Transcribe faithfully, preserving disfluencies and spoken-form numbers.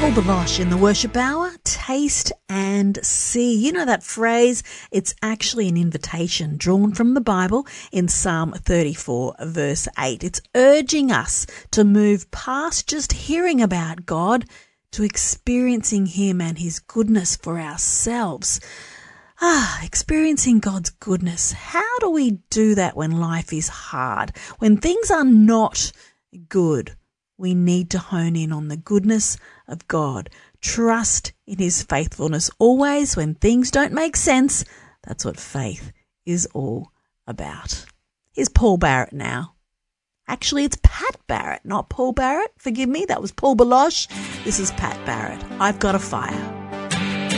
Paul Baloche in the Worship Hour, taste and see. You know that phrase? It's actually an invitation drawn from the Bible in Psalm thirty-four verse eight. It's urging us to move past just hearing about God to experiencing Him and His goodness for ourselves. Ah, experiencing God's goodness. How do we do that when life is hard? When things are not good? We need to hone in on the goodness of God. Trust in His faithfulness always when things don't make sense. That's what faith is all about. Here's Paul Barrett now. Actually, it's Pat Barrett, not Paul Barrett. Forgive me, that was Paul Baloche. This is Pat Barrett. I've Got a Fire.